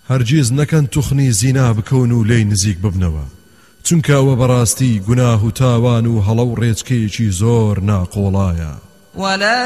هەرگیز نەکەن توخنی زینا بکەون و لێی نزیک ببنەوە، چونکە ئەوە بەڕاستی گوناه و تاوان و هەڵە و ڕێچکەیەکی زۆر ناقۆڵایە.